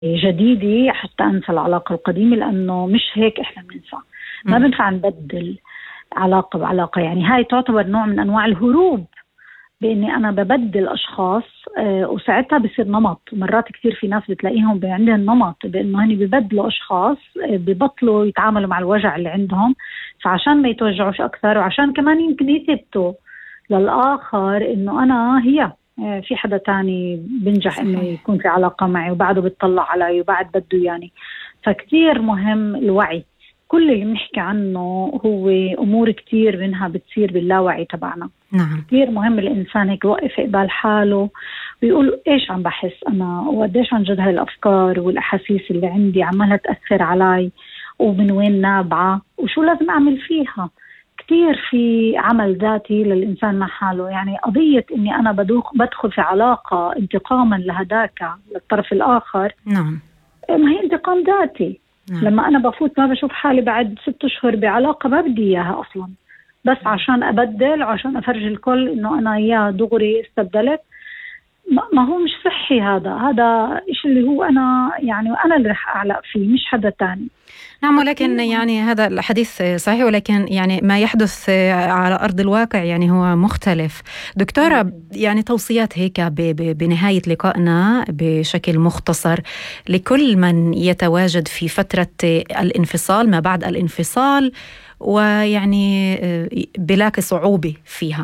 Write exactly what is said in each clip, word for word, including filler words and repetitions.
جديدة حتى أنسى العلاقة القديمة، لأنه مش هيك إحنا بننسى. ما بنفع نبدل علاقة بعلاقة. يعني هاي تعتبر نوع من أنواع الهروب، بإني أنا ببدل أشخاص آه وساعتها بصير نمط. مرات كتير في ناس بتلاقيهم عندهم نمط بإنه هني ببدلوا أشخاص، آه ببطلوا يتعاملوا مع الوجع اللي عندهم، فعشان ما يتوجعوش أكثر وعشان كمان يمكن يثبتوا للآخر إنه أنا هي آه في حدا تاني بنجح إنه يكون في علاقة معي وبعده بتطلع علي وبعد بده يعني. فكتير مهم الوعي. كل اللي بنحكي عنه هو أمور كتير منها بتصير باللاوعي تبعنا. نعم. كتير مهم الإنسان هيك يوقف قبال حاله ويقول إيش عم بحس أنا، وقديش عن جد هاي الأفكار والأحاسيس اللي عندي عمالها تأثر علي، ومن وين نابعة، وشو لازم أعمل فيها. كتير في عمل ذاتي للإنسان مع حاله. يعني قضية إني أنا بدوخ بدخل في علاقة انتقاما لهداك للطرف الآخر، نعم، ما هي انتقام ذاتي. نعم. لما أنا بفوت ما بشوف حالي بعد ست أشهر بعلاقة ما بدي إياها أصلا، بس عشان أبدل وعشان أفرج الكل إنه أنا إياه دغري استبدلت، ما هو مش صحي. هذا هذا إيش اللي هو أنا يعني أنا اللي رح أعلق فيه مش حدا تاني. نعم، ولكن يعني هذا الحديث صحيح، ولكن يعني ما يحدث على أرض الواقع يعني هو مختلف. دكتورة، يعني توصيات هيك بنهاية لقائنا بشكل مختصر لكل من يتواجد في فترة الانفصال ما بعد الانفصال ويعني بلاقي صعوبة فيها.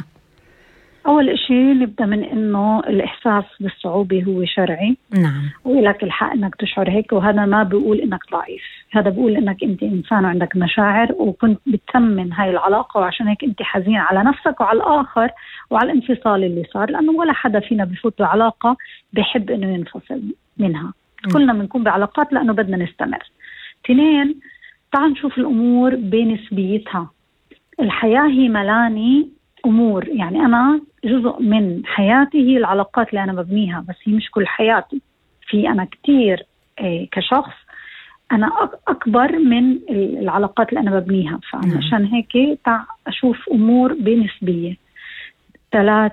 أول إشي نبدأ من إنه الإحساس بالصعوبة هو شرعي. نعم. ولك الحق إنك تشعر هيك، وهذا ما بيقول إنك ضعيف، هذا بيقول إنك أنت إنسان وعندك مشاعر وكنت بتثمن هاي العلاقة، وعشان هيك أنت حزين على نفسك وعلى الآخر وعلى الانفصال اللي صار، لأنه ولا حدا فينا بفوت بعلاقة بيحب إنه ينفصل منها. م. كلنا بنكون بعلاقات لأنه بدنا نستمر. اثنين، تعال نشوف الأمور بنسبيتها. الحياة هي ملاني أمور، يعني أنا جزء من حياتي هي العلاقات اللي أنا ببنيها، بس هي مش كل حياتي. في أنا كتير إيه كشخص أنا أكبر من العلاقات اللي أنا ببنيها، فعشان هيك تع أشوف أمور بنسبية. ثلاثة،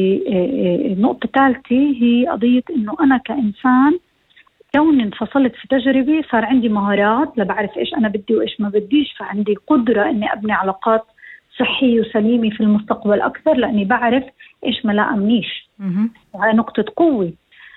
النقطة الثالثة هي قضية إنه أنا كإنسان كوني انفصلت في تجربة صار عندي مهارات لبعرف إيش أنا بدي وإيش ما بديش، فعندي قدرة إني أبني علاقات صحية وسليمة في المستقبل أكثر، لأني بعرف إيش ما لائمنيش. وهي نقطة قوة.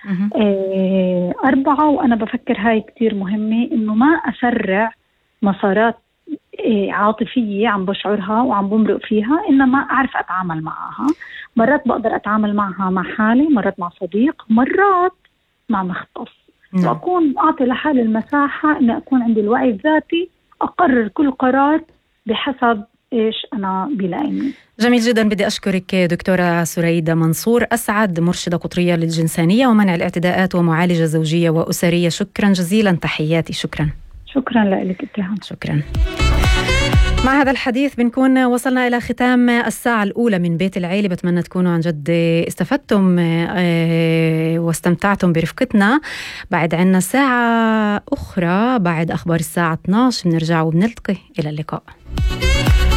إيه أربعة، وأنا بفكر هاي كتير مهمة، إنه ما أسرع مسارات إيه عاطفية عم بشعرها وعم بمرق فيها، إنما أعرف أتعامل معها. مرات بقدر أتعامل معها مع حالي، مرات مع صديق، مرات مع مختص. نعم. وأكون أعطي لحالي المساحة إن أكون عندي الوعي الذاتي، أقرر كل قرار بحسب إيش أنا بلاقيني. جميل جدا. بدي أشكرك دكتورة سريدة منصور، أسعد، مرشدة قطرية للجنسانية ومنع الاعتداءات ومعالجة زوجية وأسرية. شكرا جزيلا، تحياتي. شكرا. شكرا لك اتهام. شكرا. مع هذا الحديث بنكون وصلنا إلى ختام الساعة الأولى من بيت العيلة. بتمنى تكونوا عن جد استفدتم واستمتعتم برفقتنا. بعد عنا ساعة أخرى بعد أخبار الساعة اثناشر بنرجع وبنلتقي. إلى اللقاء.